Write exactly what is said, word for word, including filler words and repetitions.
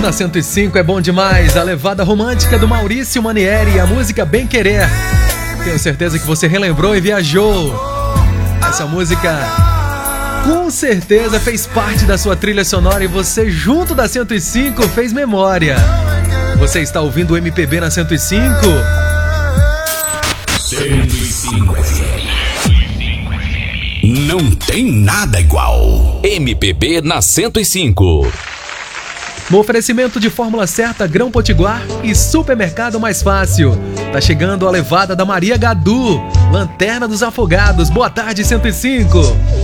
Na cento e cinco é bom demais, a levada romântica do Maurício Manieri, a música Bem Querer. Tenho certeza que você relembrou e viajou. Essa música com certeza fez parte da sua trilha sonora e você, junto da cento e cinco, fez memória. Você está ouvindo o M P B na cento e cinco? cento e cinco F M. Não tem nada igual. M P B na cento e cinco. No oferecimento de Fórmula Certa, Grão Potiguar e Supermercado Mais Fácil. Tá chegando a levada da Maria Gadu, Lanterna dos Afogados. Boa tarde, cento e cinco.